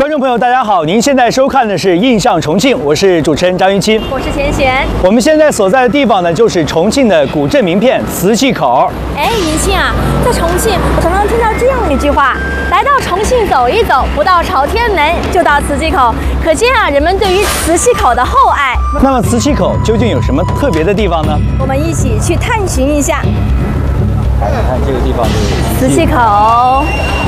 观众朋友，大家好！您现在收看的是《印象重庆》，我是主持人张云清， 我是钱璇。 我们现在所在的地方呢，就是重庆的古镇名片磁器口。 哎，云清啊，在重庆，我常常听到这样一句话：来到重庆走一走，不到朝天门就到磁器口。可见啊，人们对于磁器口的厚爱。 那么磁器口究竟有什么特别的地方呢？ 我们一起去探寻一下。 来看这个地方就是磁器口。